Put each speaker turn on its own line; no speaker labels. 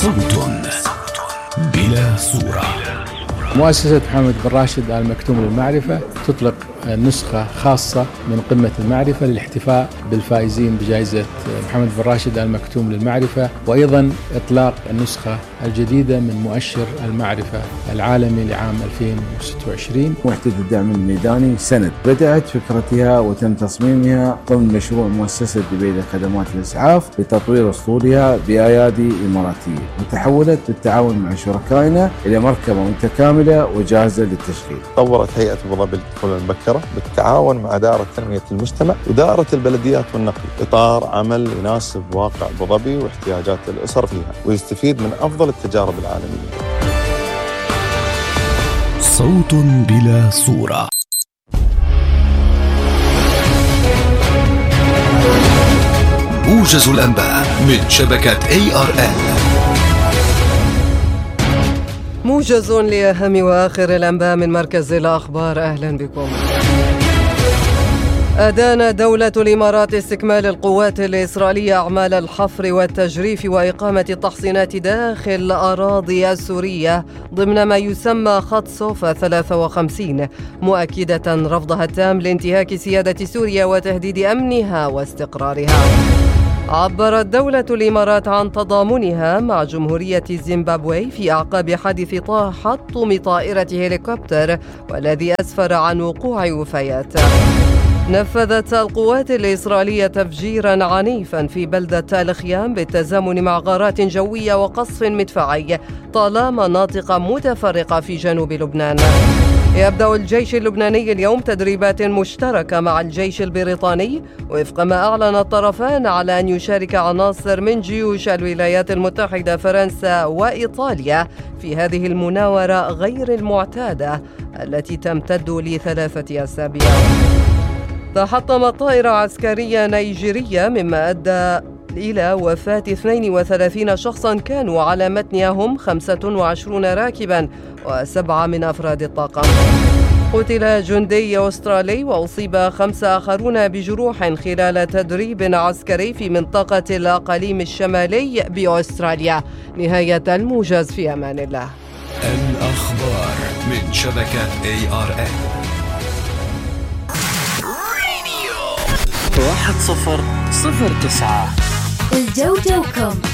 صوت بلا صورة.
مؤسسة محمد بن راشد آل مكتوم للمعرفة تطلق نسخة خاصة من قمة المعرفة للاحتفاء بالفائزين بجائزة محمد بن راشد آل مكتوم للمعرفة، وأيضا إطلاق النسخة الجديدة من مؤشر المعرفة العالمي لعام 2026.
وحدة الدعم الميداني سند بدأت فكرتها وتم تصميمها ضمن مشروع مؤسسة دبي لخدمات الإسعاف لتطوير أسطولها بأيادي إماراتية، وتحولت بالتعاون مع شركائنا إلى مركبة متكاملة وجاهزة للتشغيل.
طورت هيئة أبو ظبي للطفولة المبكرة بالتعاون مع دائرة تنمية المجتمع ودائرة البلديات والنقل إطار عمل يناسب واقع أبو ظبي واحتياجات الأسر فيها ويستفيد من أفضل التجارب العالمية.
صوت بلا صورة. موجز الأنباء من شبكة ARN.
موجز لأهم وآخر الأنباء من مركز الأخبار. أهلا بكم. أدان دولة الإمارات استكمال القوات الإسرائيلية أعمال الحفر والتجريف وإقامة التحصينات داخل الأراضي السورية ضمن ما يسمى خط صوفا 53، مؤكدة رفضها التام لانتهاك سيادة سوريا وتهديد أمنها واستقرارها. عبرت دولة الإمارات عن تضامنها مع جمهورية زيمبابوي في أعقاب حادث تحطم طائرة هليكوبتر والذي أسفر عن وقوع وفيات. نفذت القوات الإسرائيلية تفجيرا عنيفا في بلدة الخيام بالتزامن مع غارات جوية وقصف مدفعي طال مناطق متفرقة في جنوب لبنان. يبدأ الجيش اللبناني اليوم تدريبات مشتركة مع الجيش البريطاني وفق ما أعلن الطرفان على أن يشارك عناصر من جيوش الولايات المتحدة فرنسا وإيطاليا في هذه المناورة غير المعتادة التي تمتد ل3 أسابيع. تحطمت طائرة عسكرية نيجيرية مما أدى إلى وفاة 32 شخصا كانوا على متنها هم 25 راكبا و7 من أفراد الطاقم. قتل جندي أسترالي وأصيب 5 آخرون بجروح خلال تدريب عسكري في منطقة الأقاليم الشمالي بأستراليا. نهاية الموجز، في أمان الله.
الأخبار من شبكة ARN.
1009
الجو جوكم.